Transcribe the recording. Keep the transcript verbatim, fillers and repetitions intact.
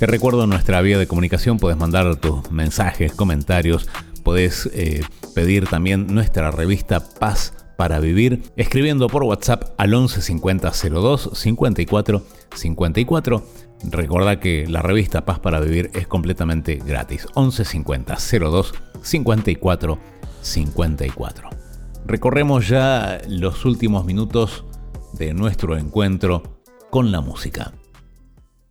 Te recuerdo nuestra vía de comunicación, puedes mandar tus mensajes, comentarios, podés eh, pedir también nuestra revista Paz para Vivir, escribiendo por WhatsApp al once cincuenta cero dos cincuenta y cuatro cincuenta y cuatro. Recordá que la revista Paz para Vivir es completamente gratis. once cincuenta cero dos cincuenta y cuatro cincuenta y cuatro. Recorremos ya los últimos minutos de nuestro encuentro con la música.